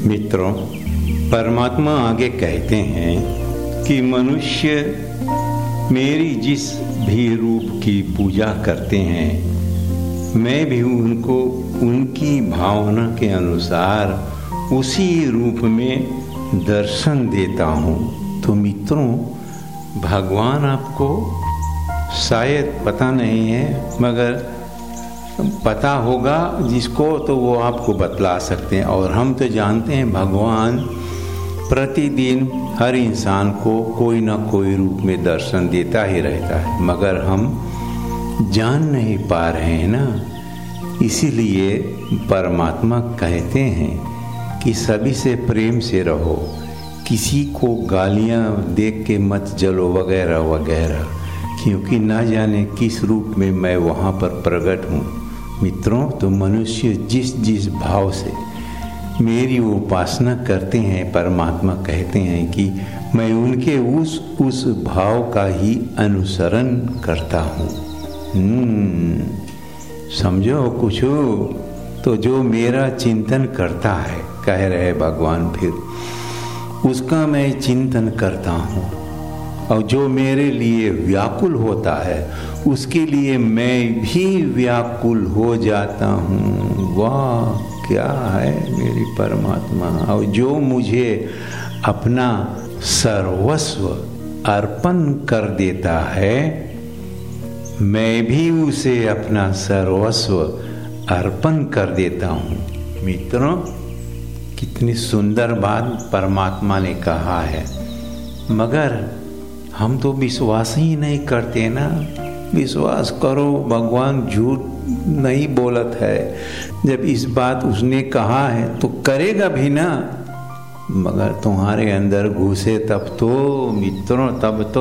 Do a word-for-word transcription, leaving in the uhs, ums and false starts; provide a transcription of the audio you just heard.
मित्रों, परमात्मा आगे कहते हैं कि मनुष्य मेरी जिस भी रूप की पूजा करते हैं, मैं भी उनको उनकी भावना के अनुसार उसी रूप में दर्शन देता हूँ। तो मित्रों, भगवान आपको शायद पता नहीं है, मगर पता होगा जिसको तो वो आपको बतला सकते हैं। और हम तो जानते हैं भगवान प्रतिदिन हर इंसान को कोई ना कोई रूप में दर्शन देता ही रहता है, मगर हम जान नहीं पा रहे हैं ना। इसीलिए परमात्मा कहते हैं कि सभी से प्रेम से रहो, किसी को गालियाँ देख के मत जलो वगैरह वगैरह, क्योंकि ना जाने किस रूप में मैं वहाँ पर प्रकट हूँ। मित्रों, तो मनुष्य जिस जिस भाव से मेरी उपासना करते हैं, परमात्मा कहते हैं कि मैं उनके उस उस भाव का ही अनुसरण करता हूँ। हम्म, समझो कुछ तो जो मेरा चिंतन करता है, कह रहे भगवान, फिर उसका मैं चिंतन करता हूँ, और जो मेरे लिए व्याकुल होता है उसके लिए मैं भी व्याकुल हो जाता हूँ। वाह, क्या है मेरी परमात्मा। और जो मुझे अपना सर्वस्व अर्पण कर देता है, मैं भी उसे अपना सर्वस्व अर्पण कर देता हूँ। मित्रों, कितनी सुंदर बात परमात्मा ने कहा है, मगर हम तो विश्वास ही नहीं करते ना। विश्वास करो, भगवान झूठ नहीं बोलत है। जब इस बात उसने कहा है तो करेगा भी ना, मगर तुम्हारे अंदर घुसे तब तो मित्रों, तब तो